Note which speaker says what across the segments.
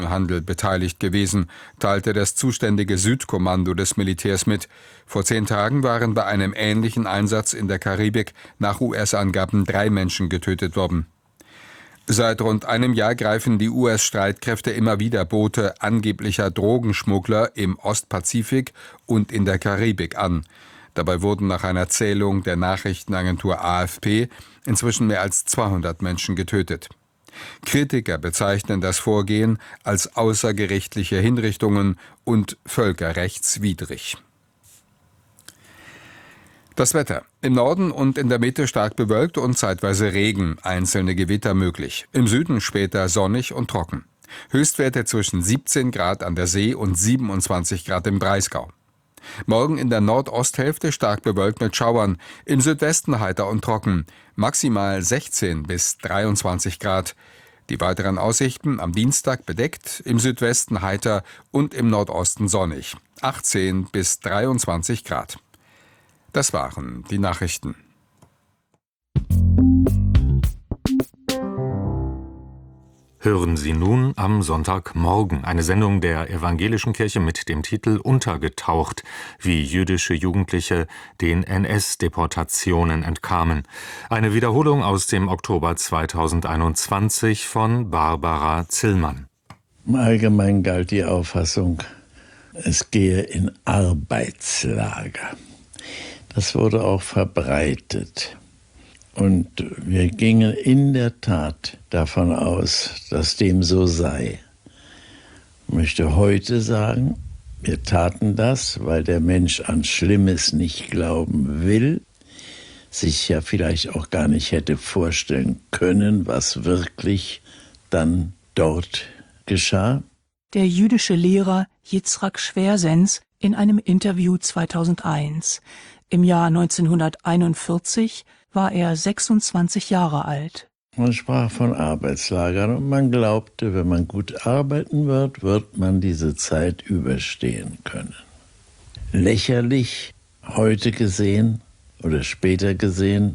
Speaker 1: Handel beteiligt gewesen, teilte das zuständige Südkommando des Militärs mit. Vor 10 Tagen waren bei einem ähnlichen Einsatz in der Karibik nach US-Angaben 3 Menschen getötet worden. Seit rund einem Jahr greifen die US-Streitkräfte immer wieder Boote angeblicher Drogenschmuggler im Ostpazifik und in der Karibik an. Dabei wurden nach einer Zählung der Nachrichtenagentur AFP inzwischen mehr als 200 Menschen getötet. Kritiker bezeichnen das Vorgehen als außergerichtliche Hinrichtungen und völkerrechtswidrig. Das Wetter. Im Norden und in der Mitte stark bewölkt und zeitweise Regen, einzelne Gewitter möglich. Im Süden später sonnig und trocken. Höchstwerte zwischen 17 Grad an der See und 27 Grad im Breisgau. Morgen in der Nordosthälfte stark bewölkt mit Schauern, im Südwesten heiter und trocken, maximal 16 bis 23 Grad. Die weiteren Aussichten am Dienstag bedeckt, im Südwesten heiter und im Nordosten sonnig, 18 bis 23 Grad. Das waren die Nachrichten.
Speaker 2: Hören Sie nun am Sonntagmorgen eine Sendung der Evangelischen Kirche mit dem Titel Untergetaucht, wie jüdische Jugendliche den NS-Deportationen entkamen. Eine Wiederholung aus dem Oktober 2021 von Barbara Zillmann.
Speaker 3: Allgemein galt die Auffassung, es gehe in Arbeitslager. Das wurde auch verbreitet. Und wir gingen in der Tat davon aus, dass dem so sei. Ich möchte heute sagen, wir taten das, weil der Mensch an Schlimmes nicht glauben will, sich ja vielleicht auch gar nicht hätte vorstellen können, was wirklich dann dort geschah.
Speaker 4: Der jüdische Lehrer Yitzhak Schwersens in einem Interview 2001. Im Jahr 1941 war er 26 Jahre alt.
Speaker 3: Man sprach von Arbeitslagern und man glaubte, wenn man gut arbeiten wird man diese Zeit überstehen können. Lächerlich heute gesehen oder später gesehen,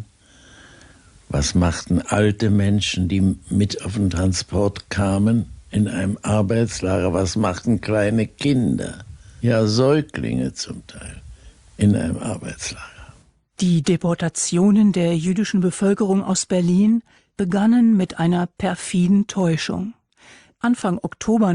Speaker 3: was machten alte Menschen, die mit auf den Transport kamen, in einem Arbeitslager? Was machten kleine Kinder, ja Säuglinge zum Teil, in einem Arbeitslager?
Speaker 4: Die Deportationen der jüdischen Bevölkerung aus Berlin begannen mit einer perfiden Täuschung. Anfang Oktober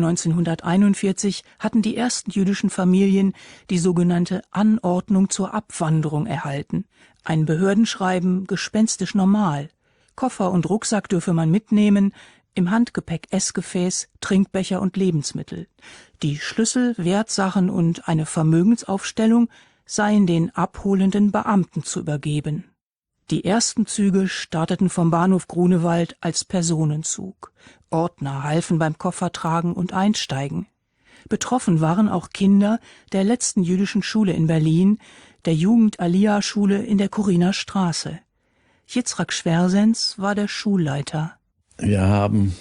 Speaker 4: 1941 hatten die ersten jüdischen Familien die sogenannte Anordnung zur Abwanderung erhalten. Ein Behördenschreiben, gespenstisch normal. Koffer und Rucksack dürfe man mitnehmen, im Handgepäck Essgefäß, Trinkbecher und Lebensmittel. Die Schlüssel, Wertsachen und eine Vermögensaufstellung seien den abholenden Beamten zu übergeben. Die ersten Züge starteten vom Bahnhof Grunewald als Personenzug. Ordner halfen beim Koffertragen und Einsteigen. Betroffen waren auch Kinder der letzten jüdischen Schule in Berlin, der Jugend-Aliyah-Schule in der Kuriner Straße. Yitzhak Schwersens war der Schulleiter.
Speaker 3: Wir haben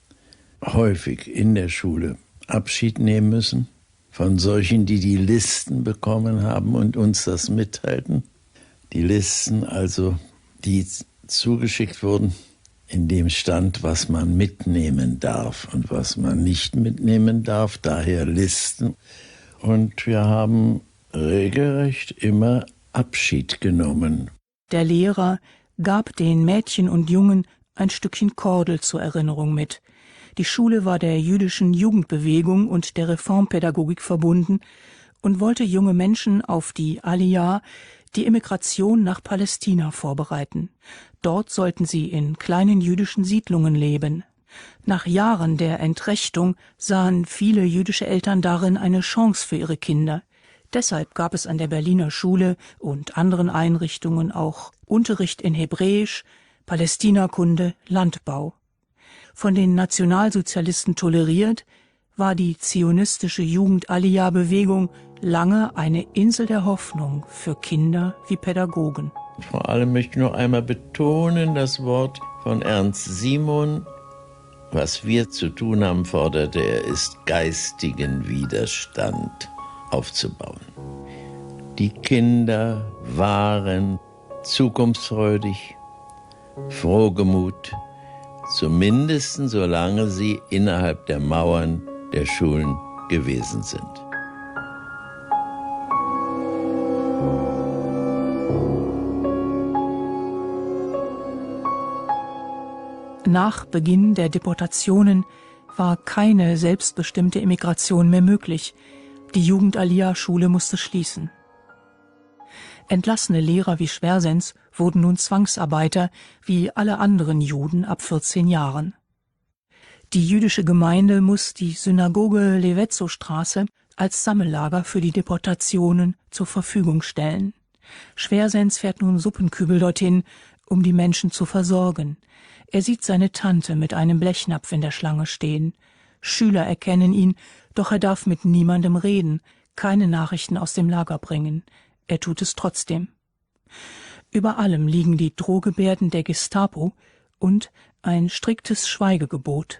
Speaker 3: häufig in der Schule Abschied nehmen müssen von solchen, die die Listen bekommen haben und uns das mitteilten. Die Listen also, die zugeschickt wurden, in dem stand, was man mitnehmen darf und was man nicht mitnehmen darf, daher Listen. Und wir haben regelrecht immer Abschied genommen.
Speaker 4: Der Lehrer gab den Mädchen und Jungen ein Stückchen Kordel zur Erinnerung mit. Die Schule war der jüdischen Jugendbewegung und der Reformpädagogik verbunden und wollte junge Menschen auf die Aliyah, die Emigration nach Palästina, vorbereiten. Dort sollten sie in kleinen jüdischen Siedlungen leben. Nach Jahren der Entrechtung sahen viele jüdische Eltern darin eine Chance für ihre Kinder. Deshalb gab es an der Berliner Schule und anderen Einrichtungen auch Unterricht in Hebräisch, Palästinakunde, Landbau. Von den Nationalsozialisten toleriert, war die zionistische Jugend-Aliyah-Bewegung lange eine Insel der Hoffnung für Kinder wie Pädagogen.
Speaker 3: Vor allem möchte ich noch einmal betonen das Wort von Ernst Simon. Was wir zu tun haben, forderte er, ist geistigen Widerstand aufzubauen. Die Kinder waren zukunftsfreudig, frohgemut, zumindest solange sie innerhalb der Mauern der Schulen gewesen sind.
Speaker 4: Nach Beginn der Deportationen war keine selbstbestimmte Emigration mehr möglich. Die Jugend-Aliyah-Schule musste schließen. Entlassene Lehrer wie Schwersens wurden nun Zwangsarbeiter, wie alle anderen Juden ab 14 Jahren. Die jüdische Gemeinde muss die Synagoge Levetzow-Straße als Sammellager für die Deportationen zur Verfügung stellen. Schwersens fährt nun Suppenkübel dorthin, um die Menschen zu versorgen. Er sieht seine Tante mit einem Blechnapf in der Schlange stehen. Schüler erkennen ihn, doch er darf mit niemandem reden, keine Nachrichten aus dem Lager bringen. Er tut es trotzdem. Über allem liegen die Drohgebärden der Gestapo und ein striktes Schweigegebot.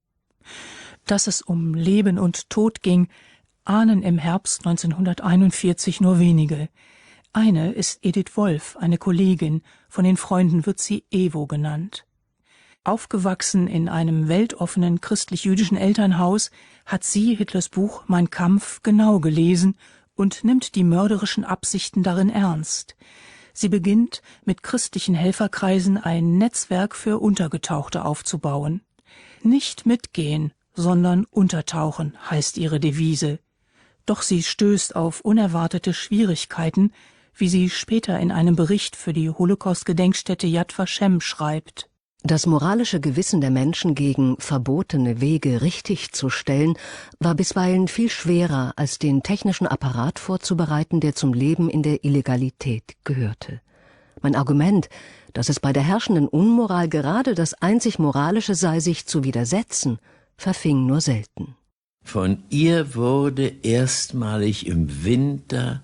Speaker 4: Dass es um Leben und Tod ging, ahnen im Herbst 1941 nur wenige. Eine ist Edith Wolf, eine Kollegin, von den Freunden wird sie Ewo genannt. Aufgewachsen in einem weltoffenen christlich-jüdischen Elternhaus, hat sie Hitlers Buch Mein Kampf genau gelesen und nimmt die mörderischen Absichten darin ernst. Sie beginnt, mit christlichen Helferkreisen ein Netzwerk für Untergetauchte aufzubauen. Nicht mitgehen, sondern untertauchen, heißt ihre Devise. Doch sie stößt auf unerwartete Schwierigkeiten, wie sie später in einem Bericht für die Holocaust-Gedenkstätte Yad Vashem schreibt.
Speaker 5: Das moralische Gewissen der Menschen gegen verbotene Wege richtig zu stellen, war bisweilen viel schwerer, als den technischen Apparat vorzubereiten, der zum Leben in der Illegalität gehörte. Mein Argument, dass es bei der herrschenden Unmoral gerade das einzig Moralische sei, sich zu widersetzen, verfing nur selten.
Speaker 3: Von ihr wurde erstmalig im Winter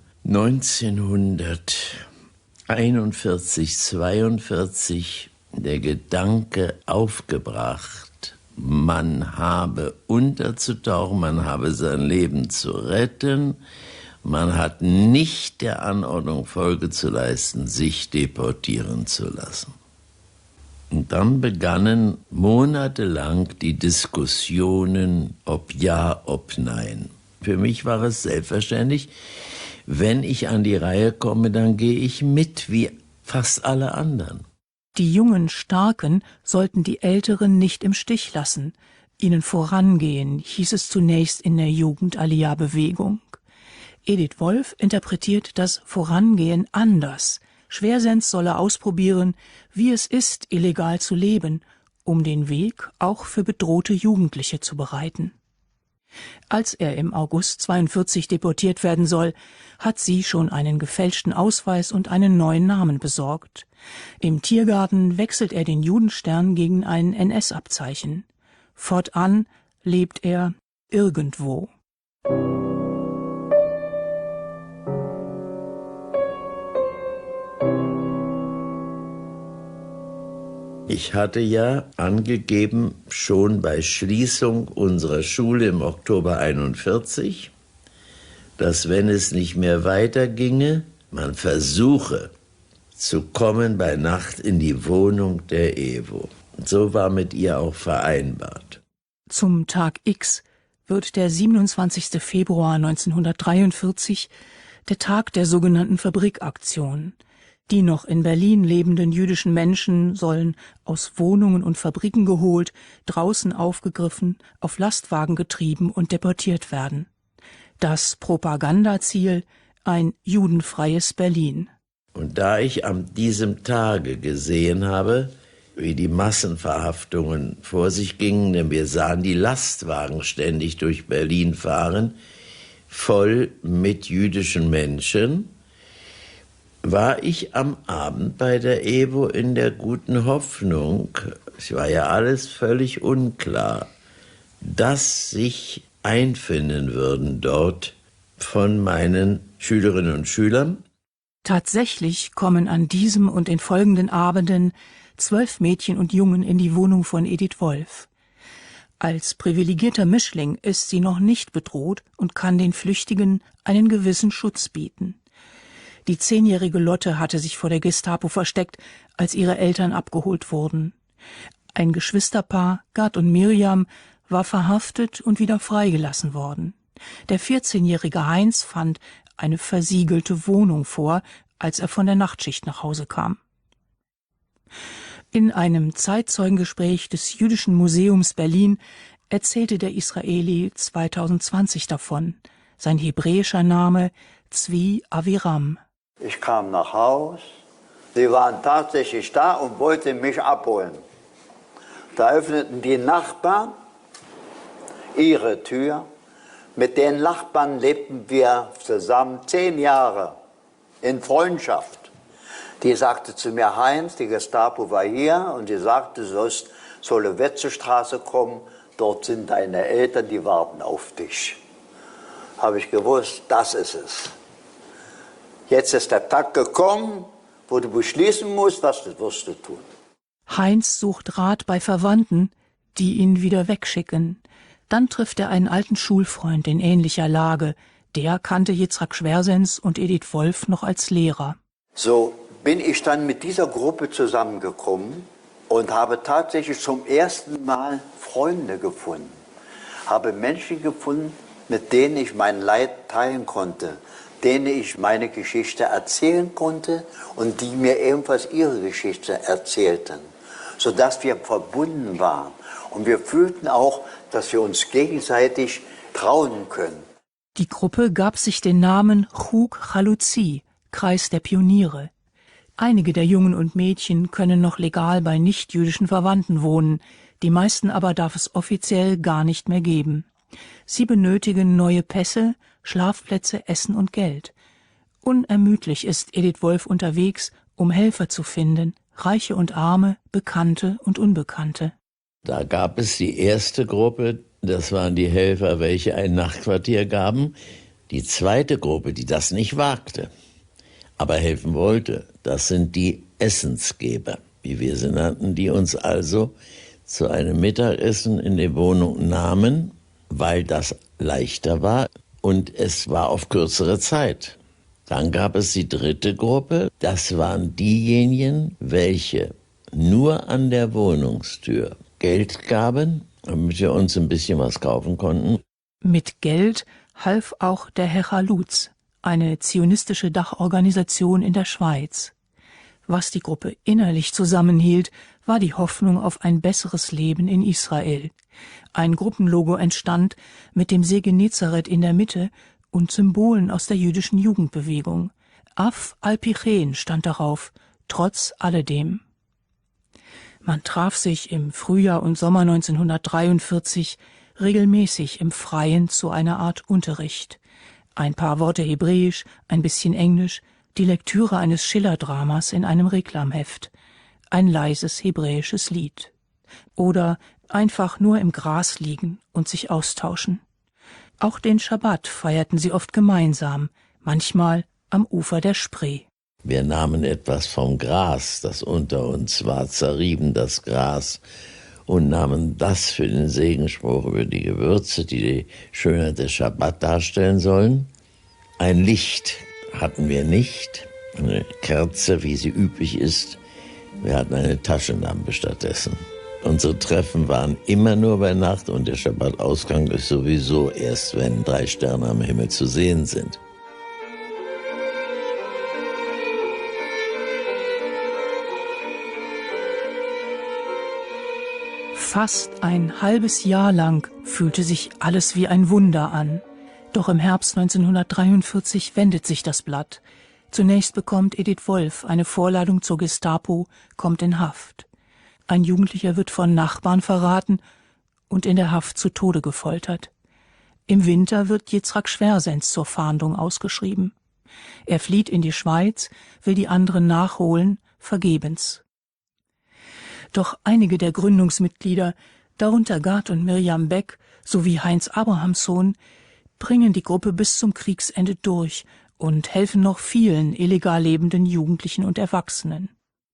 Speaker 3: 1941, 42 der Gedanke aufgebracht, man habe unterzutauchen, man habe sein Leben zu retten, man hat nicht der Anordnung Folge zu leisten, sich deportieren zu lassen. Und dann begannen monatelang die Diskussionen, ob ja, ob nein. Für mich war es selbstverständlich, wenn ich an die Reihe komme, dann gehe ich mit, wie fast alle anderen.
Speaker 4: Die jungen Starken sollten die Älteren nicht im Stich lassen, ihnen vorangehen, hieß es zunächst in der Jugend-Aliyah-Bewegung. Edith Wolf interpretiert das Vorangehen anders. Schwersens solle ausprobieren, wie es ist, illegal zu leben, um den Weg auch für bedrohte Jugendliche zu bereiten. Als er im August 42 deportiert werden soll, hat sie schon einen gefälschten Ausweis und einen neuen Namen besorgt. Im Tiergarten wechselt er den Judenstern gegen ein NS-Abzeichen. Fortan lebt er irgendwo.
Speaker 3: Ich hatte ja angegeben, schon bei Schließung unserer Schule im Oktober 41, dass wenn es nicht mehr weiterginge, man versuche zu kommen bei Nacht in die Wohnung der Ewo. Und so war mit ihr auch vereinbart.
Speaker 4: Zum Tag X wird der 27. Februar 1943 der Tag der sogenannten Fabrikaktion. Die noch in Berlin lebenden jüdischen Menschen sollen aus Wohnungen und Fabriken geholt, draußen aufgegriffen, auf Lastwagen getrieben und deportiert werden. Das Propagandaziel: ein judenfreies Berlin.
Speaker 3: Und da ich an diesem Tage gesehen habe, wie die Massenverhaftungen vor sich gingen, denn wir sahen die Lastwagen ständig durch Berlin fahren, voll mit jüdischen Menschen, war ich am Abend bei der Ewo in der guten Hoffnung, es war ja alles völlig unklar, dass sich einfinden würden dort von meinen Schülerinnen und Schülern.
Speaker 4: Tatsächlich kommen an diesem und den folgenden Abenden 12 Mädchen und Jungen in die Wohnung von Edith Wolf. Als privilegierter Mischling ist sie noch nicht bedroht und kann den Flüchtigen einen gewissen Schutz bieten. Die 10-jährige Lotte hatte sich vor der Gestapo versteckt, als ihre Eltern abgeholt wurden. Ein Geschwisterpaar, Gerd und Miriam, war verhaftet und wieder freigelassen worden. Der 14-jährige Heinz fand eine versiegelte Wohnung vor, als er von der Nachtschicht nach Hause kam. In einem Zeitzeugengespräch des Jüdischen Museums Berlin erzählte der Israeli 2020 davon. Sein hebräischer Name Zvi Aviram.
Speaker 6: Ich kam nach Haus, sie waren tatsächlich da und wollten mich abholen. Da öffneten die Nachbarn ihre Tür. Mit den Nachbarn lebten wir zusammen 10 Jahre in Freundschaft. Die sagte zu mir, Heinz, die Gestapo war hier und die sagte, du sollst zur Lovetzestraße kommen, dort sind deine Eltern, die warten auf dich. Habe ich gewusst, das ist es. Jetzt ist der Tag gekommen, wo du beschließen musst, was du wirst du tun.
Speaker 4: Heinz sucht Rat bei Verwandten, die ihn wieder wegschicken. Dann trifft er einen alten Schulfreund in ähnlicher Lage. Der kannte Yitzhak Schwersens und Edith Wolf noch als Lehrer.
Speaker 6: So bin ich dann mit dieser Gruppe zusammengekommen und habe tatsächlich zum ersten Mal Freunde gefunden. Habe Menschen gefunden, mit denen ich mein Leid teilen konnte, denen ich meine Geschichte erzählen konnte und die mir ebenfalls ihre Geschichte erzählten, sodass wir verbunden waren. Und wir fühlten auch, dass wir uns gegenseitig trauen können.
Speaker 4: Die Gruppe gab sich den Namen Chug Chalutzi, Kreis der Pioniere. Einige der Jungen und Mädchen können noch legal bei nichtjüdischen Verwandten wohnen, die meisten aber darf es offiziell gar nicht mehr geben. Sie benötigen neue Pässe, Schlafplätze, Essen und Geld. Unermüdlich ist Edith Wolf unterwegs, um Helfer zu finden, Reiche und Arme, Bekannte und Unbekannte.
Speaker 3: Da gab es die erste Gruppe, das waren die Helfer, welche ein Nachtquartier gaben. Die zweite Gruppe, die das nicht wagte, aber helfen wollte, das sind die Essensgeber, wie wir sie nannten, die uns also zu einem Mittagessen in die Wohnung nahmen, weil das leichter war und es war auf kürzere Zeit. Dann gab es die dritte Gruppe, das waren diejenigen, welche nur an der Wohnungstür Geld gaben, damit wir uns ein bisschen was kaufen konnten.
Speaker 4: Mit Geld half auch der Hechalutz, eine zionistische Dachorganisation in der Schweiz. Was die Gruppe innerlich zusammenhielt, war die Hoffnung auf ein besseres Leben in Israel. Ein Gruppenlogo entstand mit dem See Genezareth in der Mitte und Symbolen aus der jüdischen Jugendbewegung. Af al-Pichen stand darauf, trotz alledem. Man traf sich im Frühjahr und Sommer 1943 regelmäßig im Freien zu einer Art Unterricht. Ein paar Worte Hebräisch, ein bisschen Englisch, die Lektüre eines Schiller-Dramas in einem Reklamheft, ein leises hebräisches Lied. Oder einfach nur im Gras liegen und sich austauschen. Auch den Schabbat feierten sie oft gemeinsam, manchmal am Ufer der Spree.
Speaker 3: Wir nahmen etwas vom Gras, das unter uns war, zerrieben das Gras und nahmen das für den Segenspruch über die Gewürze, die die Schönheit des Schabbat darstellen sollen. Ein Licht hatten wir nicht, eine Kerze, wie sie üblich ist. Wir hatten eine Taschenlampe stattdessen. Unsere Treffen waren immer nur bei Nacht und der Schabbatausgang ist sowieso erst, wenn 3 Sterne am Himmel zu sehen sind.
Speaker 4: Fast ein halbes Jahr lang fühlte sich alles wie ein Wunder an. Doch im Herbst 1943 wendet sich das Blatt. Zunächst bekommt Edith Wolf eine Vorladung zur Gestapo, kommt in Haft. Ein Jugendlicher wird von Nachbarn verraten und in der Haft zu Tode gefoltert. Im Winter wird Yitzhak Schwersens zur Fahndung ausgeschrieben. Er flieht in die Schweiz, will die anderen nachholen, vergebens. Doch einige der Gründungsmitglieder, darunter Gad und Miriam Beck sowie Heinz Abrahamsson, bringen die Gruppe bis zum Kriegsende durch und helfen noch vielen illegal lebenden Jugendlichen und Erwachsenen.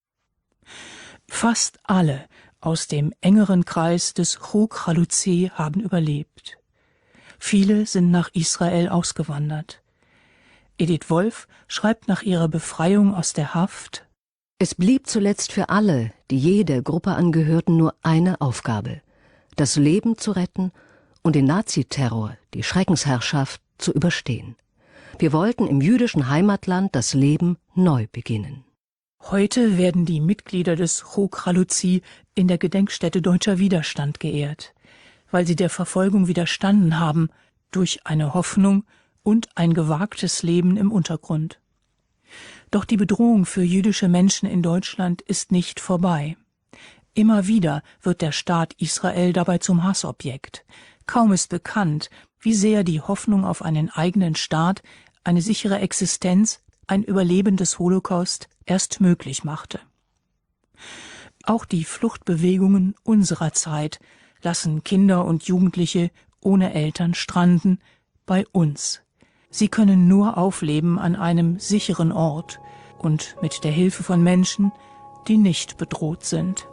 Speaker 4: Fast alle aus dem engeren Kreis des Chug Chalutzi haben überlebt. Viele sind nach Israel ausgewandert. Edith Wolf schreibt nach ihrer Befreiung aus der Haft:
Speaker 5: Es blieb zuletzt für alle, die jeder Gruppe angehörten, nur eine Aufgabe: das Leben zu retten und den Naziterror, die Schreckensherrschaft, zu überstehen. Wir wollten im jüdischen Heimatland das Leben neu beginnen.
Speaker 4: Heute werden die Mitglieder des Chok Chaluzi in der Gedenkstätte Deutscher Widerstand geehrt, weil sie der Verfolgung widerstanden haben durch eine Hoffnung und ein gewagtes Leben im Untergrund. Doch die Bedrohung für jüdische Menschen in Deutschland ist nicht vorbei. Immer wieder wird der Staat Israel dabei zum Hassobjekt. Kaum ist bekannt, wie sehr die Hoffnung auf einen eigenen Staat, eine sichere Existenz, ein Überleben des Holocaust erst möglich machte. Auch die Fluchtbewegungen unserer Zeit lassen Kinder und Jugendliche ohne Eltern stranden bei uns. Sie können nur aufleben an einem sicheren Ort und mit der Hilfe von Menschen, die nicht bedroht sind.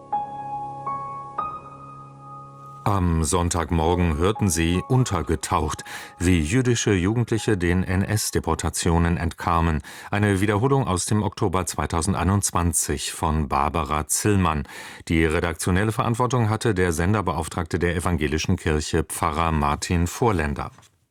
Speaker 2: Am Sonntagmorgen hörten Sie Untergetaucht, wie jüdische Jugendliche den NS-Deportationen entkamen. Eine Wiederholung aus dem Oktober 2021 von Barbara Zillmann. Die redaktionelle Verantwortung hatte der Senderbeauftragte der Evangelischen Kirche, Pfarrer Martin Vorländer.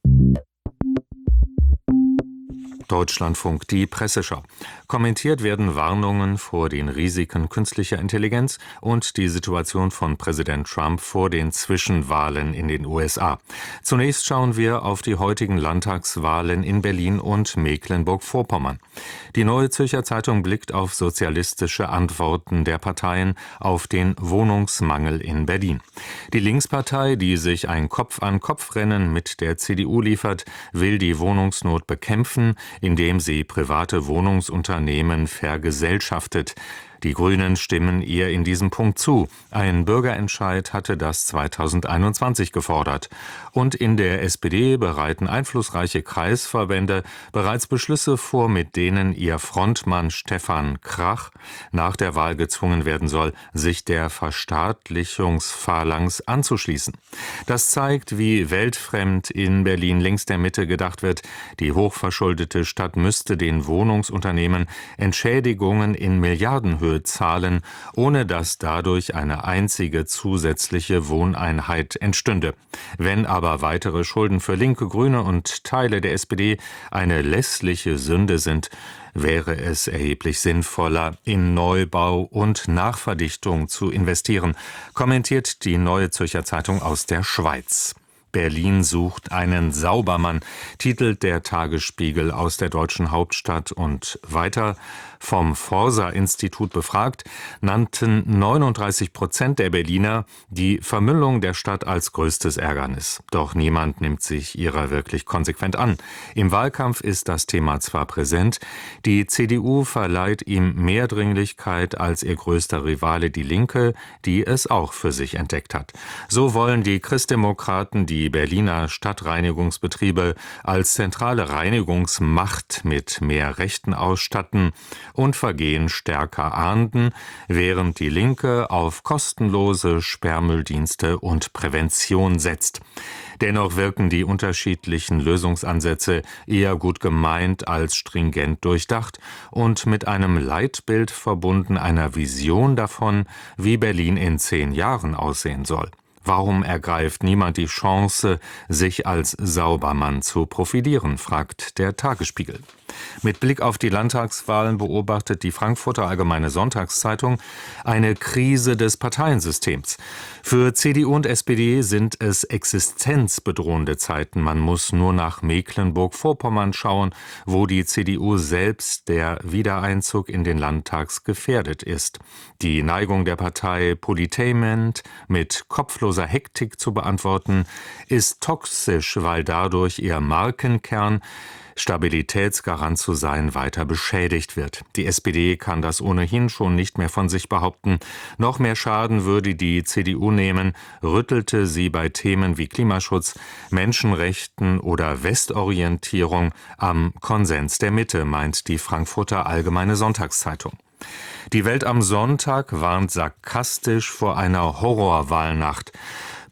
Speaker 2: Deutschlandfunk, die Presseschau. Kommentiert werden Warnungen vor den Risiken künstlicher Intelligenz und die Situation von Präsident Trump vor den Zwischenwahlen in den USA. Zunächst schauen wir auf die heutigen Landtagswahlen in Berlin und Mecklenburg-Vorpommern. Die Neue Zürcher Zeitung blickt auf sozialistische Antworten der Parteien auf den Wohnungsmangel in Berlin. Die Linkspartei, die sich ein Kopf-an-Kopf-Rennen mit der CDU liefert, will die Wohnungsnot bekämpfen, indem sie private Wohnungsunternehmen vergesellschaftet. Die Grünen stimmen ihr in diesem Punkt zu. Ein Bürgerentscheid hatte das 2021 gefordert. Und in der SPD bereiten einflussreiche Kreisverbände bereits Beschlüsse vor, mit denen ihr Frontmann Stefan Krach nach der Wahl gezwungen werden soll, sich der Verstaatlichungsphalanx anzuschließen. Das zeigt, wie weltfremd in Berlin links der Mitte gedacht wird. Die hochverschuldete Stadt müsste den Wohnungsunternehmen Entschädigungen in Milliardenhöhe zahlen, ohne dass dadurch eine einzige zusätzliche Wohneinheit entstünde. Wenn aber weitere Schulden für Linke, Grüne und Teile der SPD eine lässliche Sünde sind, wäre es erheblich sinnvoller, in Neubau und Nachverdichtung zu investieren, kommentiert die Neue Zürcher Zeitung aus der Schweiz. Berlin sucht einen Saubermann, titelt der Tagesspiegel aus der deutschen Hauptstadt. Und weiter: Vom Forsa-Institut befragt, nannten 39% der Berliner die Vermüllung der Stadt als größtes Ärgernis. Doch niemand nimmt sich ihrer wirklich konsequent an. Im Wahlkampf ist das Thema zwar präsent, die CDU verleiht ihm mehr Dringlichkeit als ihr größter Rivale die Linke, die es auch für sich entdeckt hat. So wollen die Christdemokraten die Berliner Stadtreinigungsbetriebe als zentrale Reinigungsmacht mit mehr Rechten ausstatten und Vergehen stärker ahnden, während die Linke auf kostenlose Sperrmülldienste und Prävention setzt. Dennoch wirken die unterschiedlichen Lösungsansätze eher gut gemeint als stringent durchdacht und mit einem Leitbild verbunden, einer Vision davon, wie Berlin in 10 Jahren aussehen soll. Warum ergreift niemand die Chance, sich als Saubermann zu profilieren, fragt der Tagesspiegel. Mit Blick auf die Landtagswahlen beobachtet die Frankfurter Allgemeine Sonntagszeitung eine Krise des Parteiensystems. Für CDU und SPD sind es existenzbedrohende Zeiten. Man muss nur nach Mecklenburg-Vorpommern schauen, wo die CDU selbst der Wiedereinzug in den Landtag gefährdet ist. Die Neigung der Partei, Politainment mit kopfloser Hektik zu beantworten, ist toxisch, weil dadurch ihr Markenkern, Stabilitätsgarant zu sein, weiter beschädigt wird. Die SPD kann das ohnehin schon nicht mehr von sich behaupten. Noch mehr Schaden würde die CDU nehmen, rüttelte sie bei Themen wie Klimaschutz, Menschenrechten oder Westorientierung am Konsens der Mitte, meint die Frankfurter Allgemeine Sonntagszeitung. Die Welt am Sonntag warnt sarkastisch vor einer Horrorwahlnacht.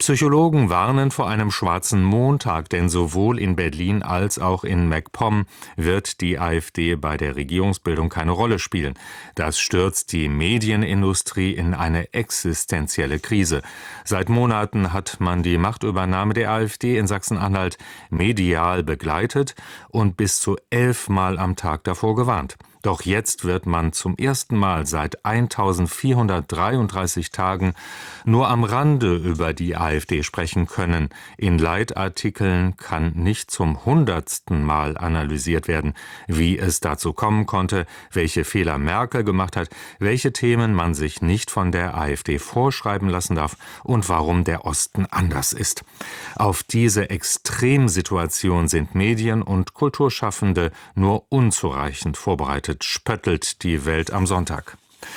Speaker 2: Psychologen warnen vor einem schwarzen Montag, denn sowohl in Berlin als auch in MacPom wird die AfD bei der Regierungsbildung keine Rolle spielen. Das stürzt die Medienindustrie in eine existenzielle Krise. Seit Monaten hat man die Machtübernahme der AfD in Sachsen-Anhalt medial begleitet und bis zu 11 Mal am Tag davor gewarnt. Doch jetzt wird man zum ersten Mal seit 1433 Tagen nur am Rande über die AfD sprechen können. In Leitartikeln kann nicht zum 100. Mal analysiert werden, wie es dazu kommen konnte, welche Fehler Merkel gemacht hat, welche Themen man sich nicht von der AfD vorschreiben lassen darf und warum der Osten anders ist. Auf diese Extremsituation sind Medien und Kulturschaffende nur unzureichend vorbereitet, spöttelt die Welt am Sonntag.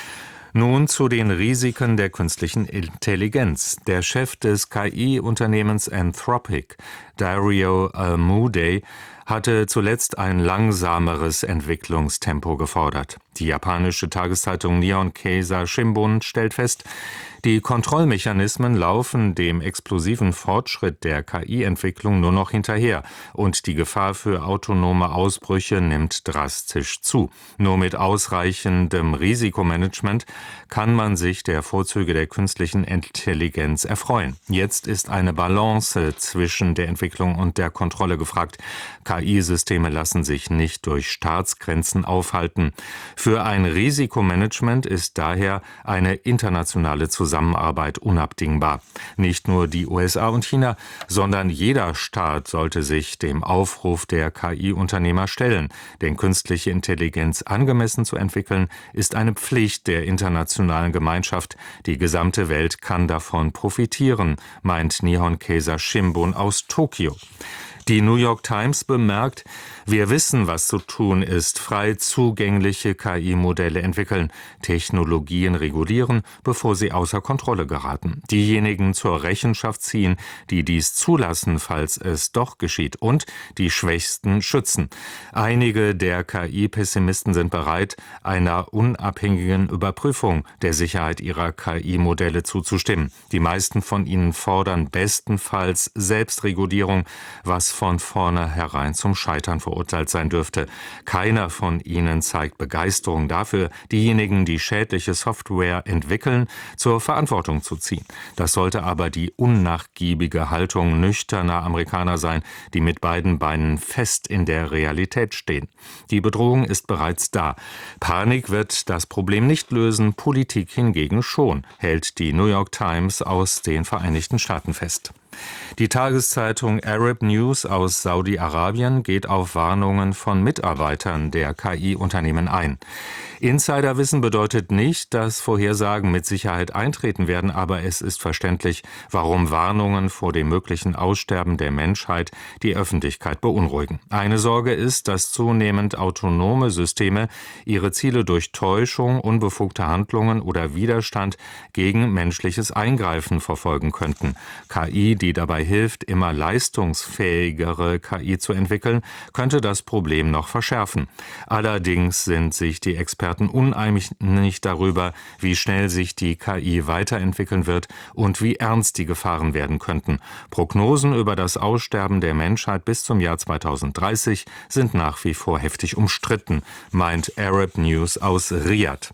Speaker 2: Nun zu den Risiken der künstlichen Intelligenz. Der Chef des KI-Unternehmens Anthropic, Dario Amodei, hatte zuletzt ein langsameres Entwicklungstempo gefordert. Die japanische Tageszeitung Nihon Keizai Shimbun stellt fest, die Kontrollmechanismen laufen dem explosiven Fortschritt der KI-Entwicklung nur noch hinterher und die Gefahr für autonome Ausbrüche nimmt drastisch zu. Nur mit ausreichendem Risikomanagement kann man sich der Vorzüge der künstlichen Intelligenz erfreuen. Jetzt ist eine Balance zwischen der Entwicklung und der Kontrolle gefragt. KI-Systeme lassen sich nicht durch Staatsgrenzen aufhalten. Für ein Risikomanagement ist daher eine internationale Zusammenarbeit unabdingbar. Nicht nur die USA und China, sondern jeder Staat sollte sich dem Aufruf der KI-Unternehmer stellen. Denn künstliche Intelligenz angemessen zu entwickeln, ist eine Pflicht der internationalen Gemeinschaft. Die gesamte Welt kann davon profitieren, meint Nihon Keizai Shimbun aus Tokio. Die New York Times bemerkt, wir wissen, was zu tun ist, frei zugängliche KI-Modelle entwickeln, Technologien regulieren, bevor sie außer Kontrolle geraten, diejenigen zur Rechenschaft ziehen, die dies zulassen, falls es doch geschieht, und die Schwächsten schützen. Einige der KI-Pessimisten sind bereit, einer unabhängigen Überprüfung der Sicherheit ihrer KI-Modelle zuzustimmen. Die meisten von ihnen fordern bestenfalls Selbstregulierung, was von vornherein zum Scheitern verurteilt sein dürfte. Keiner von ihnen zeigt Begeisterung dafür, diejenigen, die schädliche Software entwickeln, zur Verantwortung zu ziehen. Das sollte aber die unnachgiebige Haltung nüchterner Amerikaner sein, die mit beiden Beinen fest in der Realität stehen. Die Bedrohung ist bereits da. Panik wird das Problem nicht lösen, Politik hingegen schon, hält die New York Times aus den Vereinigten Staaten fest. Die Tageszeitung Arab News aus Saudi-Arabien geht auf Warnungen von Mitarbeitern der KI-Unternehmen ein. Insiderwissen bedeutet nicht, dass Vorhersagen mit Sicherheit eintreten werden, aber es ist verständlich, warum Warnungen vor dem möglichen Aussterben der Menschheit die Öffentlichkeit beunruhigen. Eine Sorge ist, dass zunehmend autonome Systeme ihre Ziele durch Täuschung, unbefugte Handlungen oder Widerstand gegen menschliches Eingreifen verfolgen könnten. KI, die dabei hilft, immer leistungsfähigere KI zu entwickeln, könnte das Problem noch verschärfen. Allerdings sind sich die Experten uneinig darüber, wie schnell sich die KI weiterentwickeln wird und wie ernst die Gefahren werden könnten. Prognosen über das Aussterben der Menschheit bis zum Jahr 2030 sind nach wie vor heftig umstritten, meint Arab News aus Riyadh.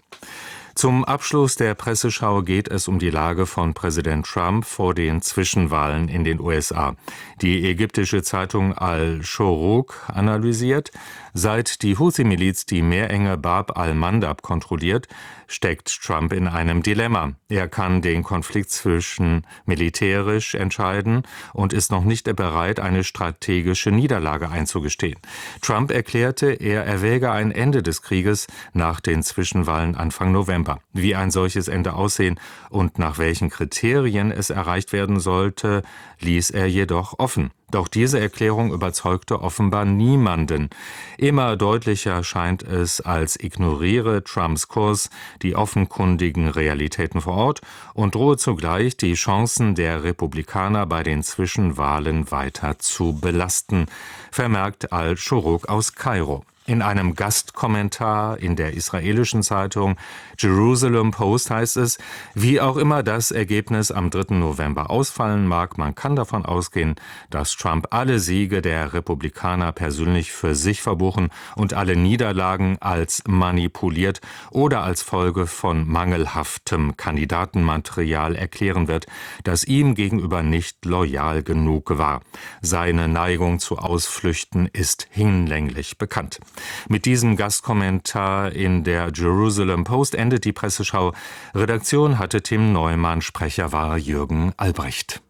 Speaker 2: Zum Abschluss der Presseschau geht es um die Lage von Präsident Trump vor den Zwischenwahlen in den USA. Die ägyptische Zeitung Al-Shuruq analysiert, seit die Houthi-Miliz die Meerenge Bab al-Mandab kontrolliert, steckt Trump in einem Dilemma. Er kann den Konflikt zwischen militärisch entscheiden und ist noch nicht bereit, eine strategische Niederlage einzugestehen. Trump erklärte, er erwäge ein Ende des Krieges nach den Zwischenwahlen Anfang November. Wie ein solches Ende aussehen und nach welchen Kriterien es erreicht werden sollte, ließ er jedoch offen. Doch diese Erklärung überzeugte offenbar niemanden. Immer deutlicher scheint es, als ignoriere Trumps Kurs die offenkundigen Realitäten vor Ort und drohe zugleich, die Chancen der Republikaner bei den Zwischenwahlen weiter zu belasten, vermerkt Al-Shuruq aus Kairo. In einem Gastkommentar in der israelischen Zeitung Jerusalem Post heißt es, wie auch immer das Ergebnis am 3. November ausfallen mag, man kann davon ausgehen, dass Trump alle Siege der Republikaner persönlich für sich verbuchen und alle Niederlagen als manipuliert oder als Folge von mangelhaftem Kandidatenmaterial erklären wird, das ihm gegenüber nicht loyal genug war. Seine Neigung zu Ausflüchten ist hinlänglich bekannt. Mit diesem Gastkommentar in der Jerusalem Post endet die Presseschau. Redaktion hatte Tim Neumann, Sprecher war Jürgen Albrecht.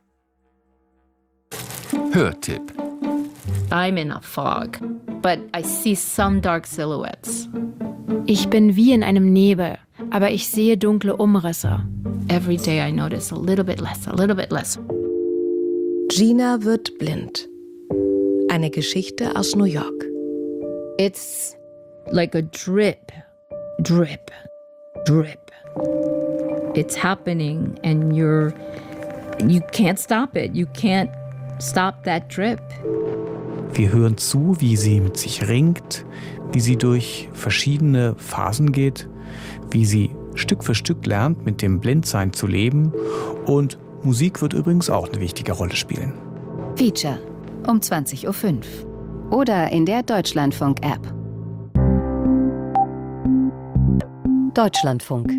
Speaker 1: Hörtipp.
Speaker 7: I'm in a fog, but I see some dark silhouettes.
Speaker 8: Ich bin wie in einem Nebel, aber ich sehe dunkle Umrisse.
Speaker 7: Every day I notice a little bit less, a little bit less.
Speaker 9: Gina wird blind. Eine Geschichte aus New York.
Speaker 7: It's like a drip, drip, drip. It's happening and you can't stop it. You can't stop that drip.
Speaker 10: Wir hören zu, wie sie mit sich ringt, wie sie durch verschiedene Phasen geht, wie sie Stück für Stück lernt, mit dem Blindsein zu leben. Und Musik wird übrigens auch eine wichtige Rolle spielen.
Speaker 11: Feature um 20:05 Uhr oder in der Deutschlandfunk-App.
Speaker 5: Deutschlandfunk.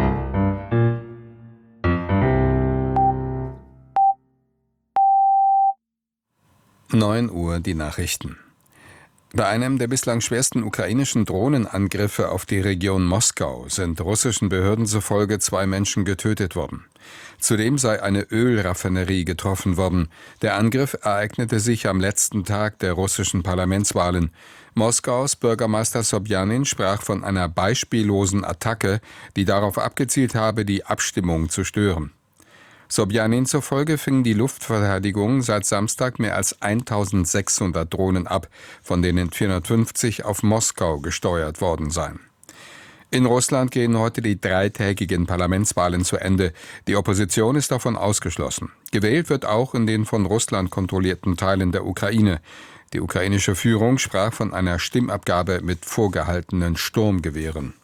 Speaker 1: Uhr die Nachrichten. Bei einem der bislang schwersten ukrainischen Drohnenangriffe auf die Region Moskau sind russischen Behörden zufolge 2 Menschen getötet worden. Zudem sei eine Ölraffinerie getroffen worden. Der Angriff ereignete sich am letzten Tag der russischen Parlamentswahlen. Moskaus Bürgermeister Sobjanin sprach von einer beispiellosen Attacke, die darauf abgezielt habe, die Abstimmung zu stören. Sobjanin zufolge fing die Luftverteidigung seit Samstag mehr als 1600 Drohnen ab, von denen 450 auf Moskau gesteuert worden seien. In Russland gehen heute die 3-tägigen Parlamentswahlen zu Ende. Die Opposition ist davon ausgeschlossen. Gewählt wird auch in den von Russland kontrollierten Teilen der Ukraine. Die ukrainische Führung sprach von einer Stimmabgabe mit vorgehaltenen Sturmgewehren.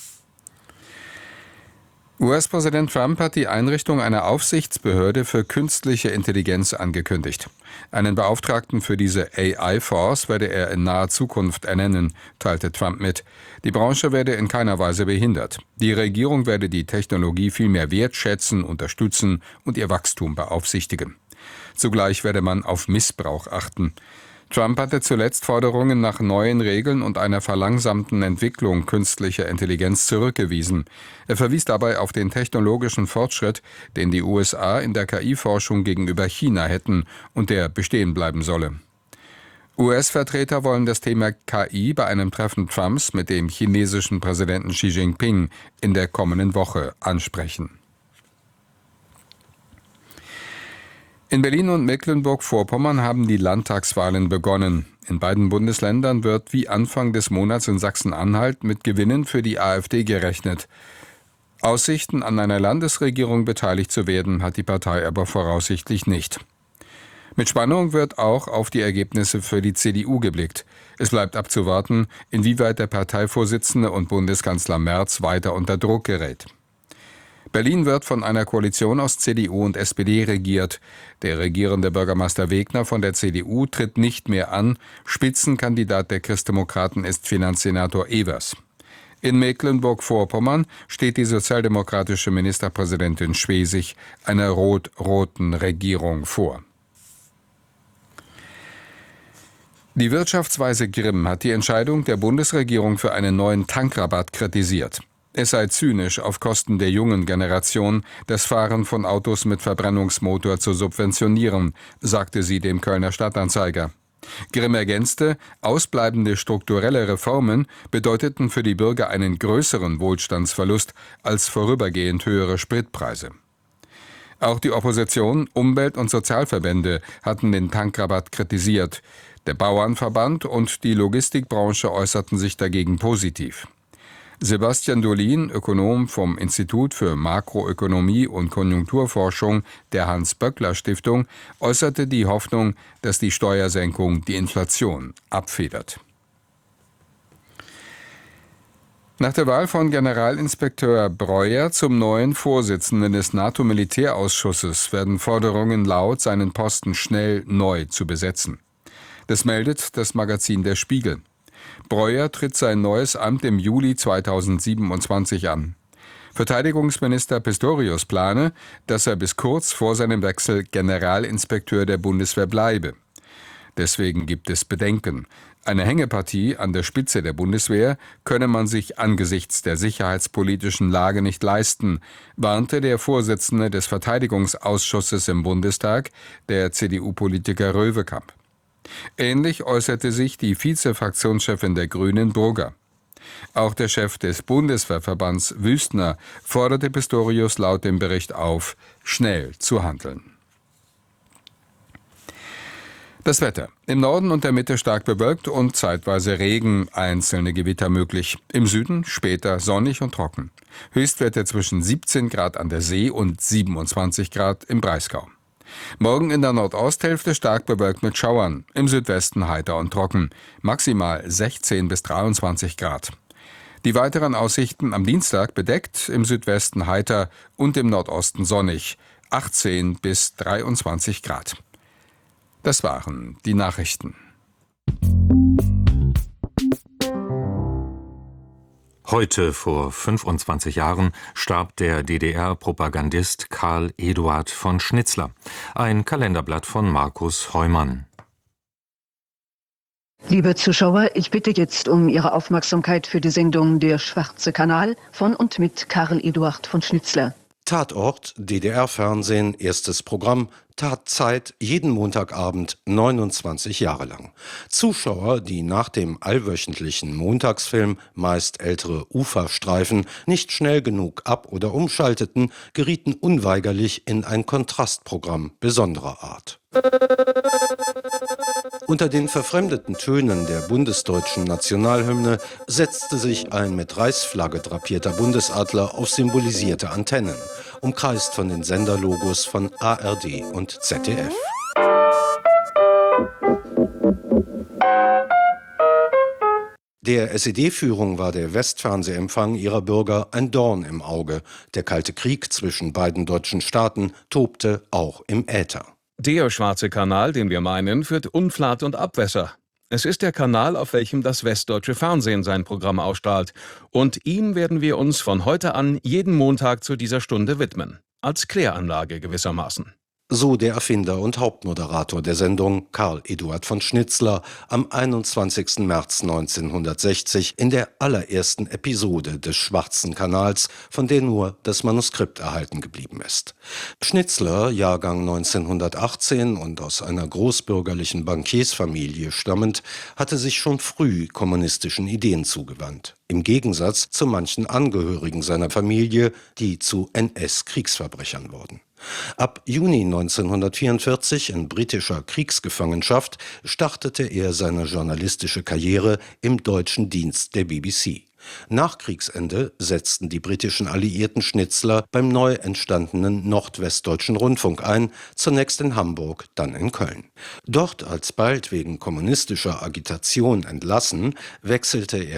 Speaker 1: US-Präsident Trump hat die Einrichtung einer Aufsichtsbehörde für künstliche Intelligenz angekündigt. Einen Beauftragten für diese AI-Force werde er in naher Zukunft ernennen, teilte Trump mit. Die Branche werde in keiner Weise behindert. Die Regierung werde die Technologie vielmehr wertschätzen, unterstützen und ihr Wachstum beaufsichtigen. Zugleich werde man auf Missbrauch achten. Trump hatte zuletzt Forderungen nach neuen Regeln und einer verlangsamten Entwicklung künstlicher Intelligenz zurückgewiesen. Er verwies dabei auf den technologischen Fortschritt, den die USA in der KI-Forschung gegenüber China hätten und der bestehen bleiben solle. US-Vertreter wollen das Thema KI bei einem Treffen Trumps mit dem chinesischen Präsidenten Xi Jinping in der kommenden Woche ansprechen. In Berlin und Mecklenburg-Vorpommern haben die Landtagswahlen begonnen. In beiden Bundesländern wird wie Anfang des Monats in Sachsen-Anhalt mit Gewinnen für die AfD gerechnet. Aussichten, an einer Landesregierung beteiligt zu werden, hat die Partei aber voraussichtlich nicht. Mit Spannung wird auch auf die Ergebnisse für die CDU geblickt. Es bleibt abzuwarten, inwieweit der Parteivorsitzende und Bundeskanzler Merz weiter unter Druck gerät. Berlin wird von einer Koalition aus CDU und SPD regiert. Der regierende Bürgermeister Wegner von der CDU tritt nicht mehr an. Spitzenkandidat der Christdemokraten ist Finanzsenator Evers. In Mecklenburg-Vorpommern steht die sozialdemokratische Ministerpräsidentin Schwesig einer rot-roten Regierung vor. Die Wirtschaftsweise Grimm hat die Entscheidung der Bundesregierung für einen neuen Tankrabatt kritisiert. Es sei zynisch, auf Kosten der jungen Generation das Fahren von Autos mit Verbrennungsmotor zu subventionieren, sagte sie dem Kölner Stadtanzeiger. Grimm ergänzte, ausbleibende strukturelle Reformen bedeuteten für die Bürger einen größeren Wohlstandsverlust als vorübergehend höhere Spritpreise. Auch die Opposition, Umwelt- und Sozialverbände hatten den Tankrabatt kritisiert. Der Bauernverband und die Logistikbranche äußerten sich dagegen positiv. Sebastian Dolin, Ökonom vom Institut für Makroökonomie und Konjunkturforschung der Hans-Böckler-Stiftung, äußerte die Hoffnung, dass die Steuersenkung die Inflation abfedert. Nach der Wahl von Generalinspekteur Breuer zum neuen Vorsitzenden des NATO-Militärausschusses werden Forderungen laut, seinen Posten schnell neu zu besetzen. Das meldet das Magazin Der Spiegel. Breuer tritt sein neues Amt im Juli 2027 an. Verteidigungsminister Pistorius plane, dass er bis kurz vor seinem Wechsel Generalinspekteur der Bundeswehr bleibe. Deswegen gibt es Bedenken. Eine Hängepartie an der Spitze der Bundeswehr könne man sich angesichts der sicherheitspolitischen Lage nicht leisten, warnte der Vorsitzende des Verteidigungsausschusses im Bundestag, der CDU-Politiker Röwekamp. Ähnlich äußerte sich die Vize-Fraktionschefin der Grünen, Brugger. Auch der Chef des Bundeswehrverbands, Wüstner, forderte Pistorius laut dem Bericht auf, schnell zu handeln. Das Wetter. Im Norden und der Mitte stark bewölkt und zeitweise Regen, einzelne Gewitter möglich. Im Süden später sonnig und trocken. Höchstwerte zwischen 17 Grad an der See und 27 Grad im Breisgau. Morgen in der Nordosthälfte stark bewölkt mit Schauern. Im Südwesten heiter und trocken. Maximal 16 bis 23 Grad. Die weiteren Aussichten am Dienstag bedeckt, im Südwesten heiter und im Nordosten sonnig. 18 bis 23 Grad. Das waren die Nachrichten.
Speaker 2: Heute, vor 25 Jahren, starb der DDR-Propagandist Karl Eduard von Schnitzler. Ein Kalenderblatt von Markus Heumann.
Speaker 12: Liebe Zuschauer, ich bitte jetzt um Ihre Aufmerksamkeit für die Sendung Der Schwarze Kanal von und mit Karl Eduard von Schnitzler.
Speaker 13: Tatort, DDR-Fernsehen, erstes Programm, Tatzeit, jeden Montagabend 29 Jahre lang. Zuschauer, die nach dem allwöchentlichen Montagsfilm, meist ältere Uferstreifen, nicht schnell genug ab- oder umschalteten, gerieten unweigerlich in ein Kontrastprogramm besonderer Art. Unter den verfremdeten Tönen der bundesdeutschen Nationalhymne setzte sich ein mit Reichsflagge drapierter Bundesadler auf symbolisierte Antennen, umkreist von den Senderlogos von ARD und ZDF. Der SED-Führung war der Westfernsehempfang ihrer Bürger ein Dorn im Auge. Der Kalte Krieg zwischen beiden deutschen Staaten tobte auch im Äther.
Speaker 14: Der Schwarze Kanal, den wir meinen, führt Unflat und Abwässer. Es ist der Kanal, auf welchem das Westdeutsche Fernsehen sein Programm ausstrahlt. Und ihm werden wir uns von heute an jeden Montag zu dieser Stunde widmen. Als Kläranlage gewissermaßen.
Speaker 13: So der Erfinder und Hauptmoderator der Sendung, Karl Eduard von Schnitzler, am 21. März 1960 in der allerersten Episode des Schwarzen Kanals, von der nur das Manuskript erhalten geblieben ist. Schnitzler, Jahrgang 1918 und aus einer großbürgerlichen Bankiersfamilie stammend, hatte sich schon früh kommunistischen Ideen zugewandt. Im Gegensatz zu manchen Angehörigen seiner Familie, die zu NS-Kriegsverbrechern wurden. Ab Juni 1944 in britischer Kriegsgefangenschaft startete er seine journalistische Karriere im deutschen Dienst der BBC. Nach Kriegsende setzten die britischen Alliierten Schnitzler beim neu entstandenen Nordwestdeutschen Rundfunk ein, zunächst in Hamburg, dann in Köln. Dort alsbald wegen kommunistischer Agitation entlassen, wechselte er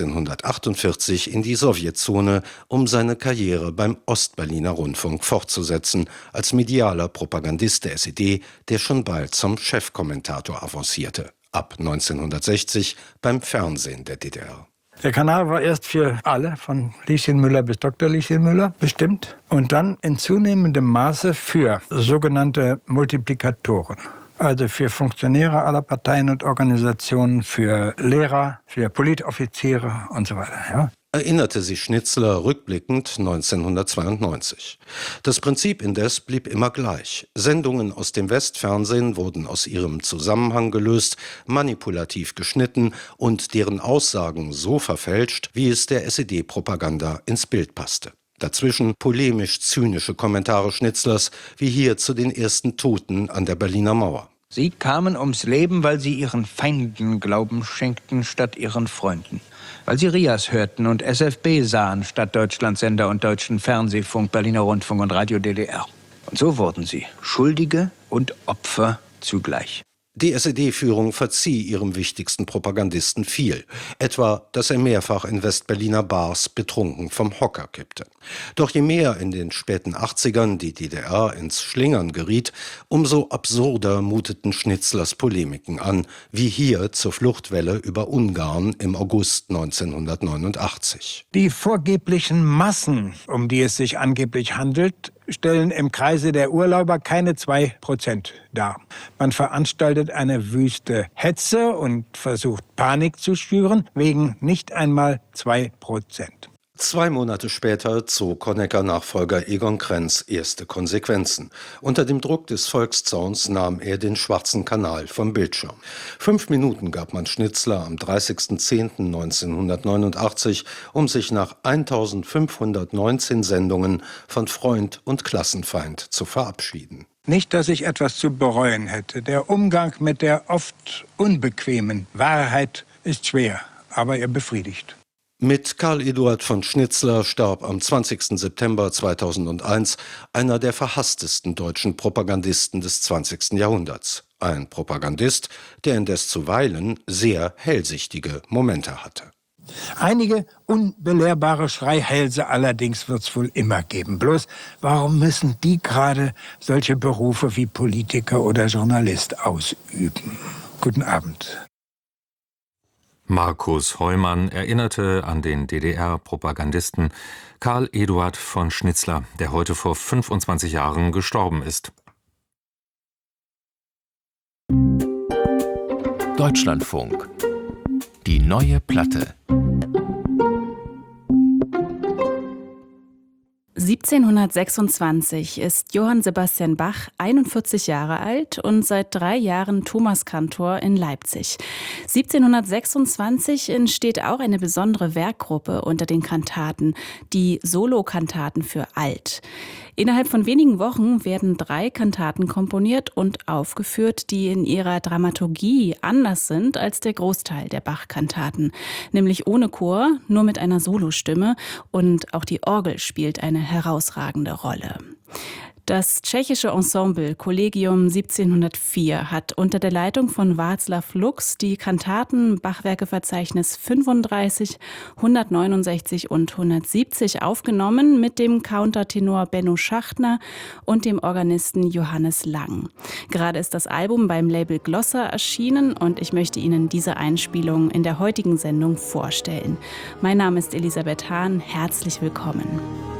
Speaker 13: 1948 in die Sowjetzone, um seine Karriere beim Ostberliner Rundfunk fortzusetzen, als medialer Propagandist der SED, der schon bald zum Chefkommentator avancierte. Ab 1960 beim Fernsehen der DDR.
Speaker 15: Der Kanal war erst für alle, von Lieschen Müller bis Dr. Lieschen Müller, bestimmt. Und dann in zunehmendem Maße für sogenannte Multiplikatoren. Also für Funktionäre aller Parteien und Organisationen, für Lehrer, für Politoffiziere und so weiter. Ja.
Speaker 13: Erinnerte sich Schnitzler rückblickend 1992. Das Prinzip indes blieb immer gleich. Sendungen aus dem Westfernsehen wurden aus ihrem Zusammenhang gelöst, manipulativ geschnitten und deren Aussagen so verfälscht, wie es der SED-Propaganda ins Bild passte. Dazwischen polemisch-zynische Kommentare Schnitzlers, wie hier zu den ersten Toten an der Berliner Mauer.
Speaker 16: Sie kamen ums Leben, weil sie ihren Feinden Glauben schenkten statt ihren Freunden. Weil sie RIAS hörten und SFB sahen statt Deutschlandsender und Deutschen Fernsehfunk, Berliner Rundfunk und Radio DDR. Und so wurden sie Schuldige und Opfer zugleich.
Speaker 13: Die SED-Führung verzieh ihrem wichtigsten Propagandisten viel, etwa, dass er mehrfach in Westberliner Bars betrunken vom Hocker kippte. Doch je mehr in den späten 80ern die DDR ins Schlingern geriet, umso absurder muteten Schnitzlers Polemiken an, wie hier zur Fluchtwelle über Ungarn im August 1989.
Speaker 15: Die vorgeblichen Massen, um die es sich angeblich handelt, stellen im Kreise der Urlauber keine 2% dar. Man veranstaltet eine wüste Hetze und versucht Panik zu schüren, wegen nicht einmal 2%.
Speaker 13: 2 Monate später zog Honecker-Nachfolger Egon Krenz erste Konsequenzen. Unter dem Druck des Volkszorns nahm er den Schwarzen Kanal vom Bildschirm. 5 Minuten gab man Schnitzler am 30.10.1989, um sich nach 1519 Sendungen von Freund und Klassenfeind zu verabschieden.
Speaker 15: Nicht, dass ich etwas zu bereuen hätte. Der Umgang mit der oft unbequemen Wahrheit ist schwer, aber er befriedigt.
Speaker 13: Mit Karl Eduard von Schnitzler starb am 20. September 2001 einer der verhasstesten deutschen Propagandisten des 20. Jahrhunderts. Ein Propagandist, der indes zuweilen sehr hellsichtige Momente hatte.
Speaker 15: Einige unbelehrbare Schreihälse allerdings wird es wohl immer geben. Bloß, warum müssen die gerade solche Berufe wie Politiker oder Journalist ausüben? Guten Abend.
Speaker 2: Markus Heumann erinnerte an den DDR-Propagandisten Karl Eduard von Schnitzler, der heute vor 25 Jahren gestorben ist.
Speaker 17: Deutschlandfunk. Die neue Platte.
Speaker 18: 1726 ist Johann Sebastian Bach 41 Jahre alt und seit 3 Jahren Thomaskantor in Leipzig. 1726 entsteht auch eine besondere Werkgruppe unter den Kantaten, die Solokantaten für Alt. Innerhalb von wenigen Wochen werden 3 Kantaten komponiert und aufgeführt, die in ihrer Dramaturgie anders sind als der Großteil der Bach-Kantaten, nämlich ohne Chor, nur mit einer Solostimme, und auch die Orgel spielt eine herausragende Rolle. Das tschechische Ensemble Collegium 1704 hat unter der Leitung von Václav Lux die Kantaten Bachwerkeverzeichnis 35, 169 und 170 aufgenommen mit dem Countertenor Benno Schachtner und dem Organisten Johannes Lang. Gerade ist das Album beim Label Glossa erschienen und ich möchte Ihnen diese Einspielung in der heutigen Sendung vorstellen. Mein Name ist Elisabeth Hahn, herzlich willkommen.